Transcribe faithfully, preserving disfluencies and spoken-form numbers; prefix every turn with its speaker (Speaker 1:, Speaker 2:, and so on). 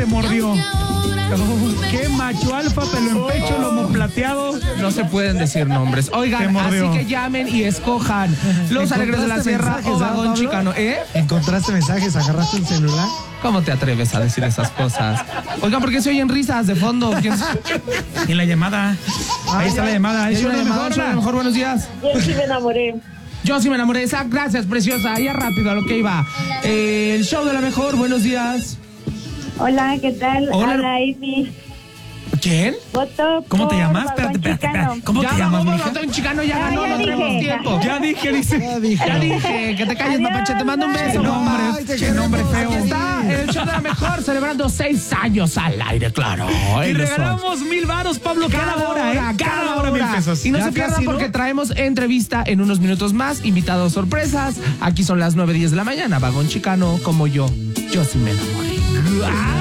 Speaker 1: te mordió. Oh, qué macho alfa, pelo en pecho, lomo plateado.
Speaker 2: No se pueden decir nombres. Oigan, así que llamen y escojan Los Alegres de la Sierra o Vagón Chicano. ¿Eh?
Speaker 3: ¿Encontraste mensajes? ¿Agarraste el celular?
Speaker 2: ¿Cómo te atreves a decir esas cosas? Oigan, ¿por qué se oyen risas de fondo? ¿Quién...
Speaker 1: En la llamada. Ahí está la llamada.
Speaker 2: Ahí está la llamada. Mejor, mejor, buenos días.
Speaker 4: Yo sí me enamoré.
Speaker 2: Yo sí me enamoré. Esa, gracias, preciosa. Ya rápido a lo que iba. Eh, el show de la mejor, buenos días.
Speaker 4: Hola, ¿qué tal?
Speaker 2: Hola,
Speaker 4: Hola Amy.
Speaker 2: ¿Quién?
Speaker 4: Voto
Speaker 1: ¿Cómo te
Speaker 4: por
Speaker 1: llamas?
Speaker 4: Vagón
Speaker 1: Espérate, espérate,
Speaker 4: Chicano.
Speaker 1: espérate. ¿Cómo
Speaker 2: ya
Speaker 1: te llamas,
Speaker 2: vamos,
Speaker 1: mija?
Speaker 2: Vagón Chicano ya
Speaker 4: Ah,
Speaker 2: ganó,
Speaker 4: ya
Speaker 2: no tenemos
Speaker 4: dije.
Speaker 2: tiempo.
Speaker 1: Ya dije, dice.
Speaker 3: Ya dije.
Speaker 2: Ya dije, que te calles,
Speaker 4: Adiós,
Speaker 2: papache. Te mando un beso,
Speaker 1: Qué
Speaker 4: bye.
Speaker 2: papá.
Speaker 1: nombre,
Speaker 3: te
Speaker 1: qué
Speaker 3: queremos.
Speaker 1: nombre
Speaker 2: Aquí
Speaker 1: feo.
Speaker 2: está el show de la mejor, celebrando seis años al aire, claro.
Speaker 1: Y
Speaker 2: lo son.
Speaker 1: regalamos mil varos, Pablo, cada, hora, ¿eh? Cada, hora mil pesos.
Speaker 2: Y no
Speaker 3: Ya
Speaker 2: se pierdan
Speaker 3: casi, ¿no?
Speaker 2: porque traemos entrevista en unos minutos más, invitados sorpresas. Aquí son las nueve diez de la mañana. Vagón Chicano, como yo. Yo sí me enamoré.